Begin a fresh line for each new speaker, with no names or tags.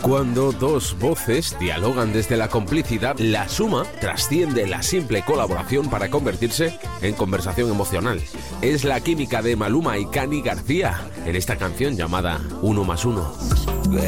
Cuando dos voces dialogan desde la complicidad, la suma trasciende la simple colaboración para convertirse en conversación emocional. Es la química de Maluma y Cani García en esta canción llamada 1+1.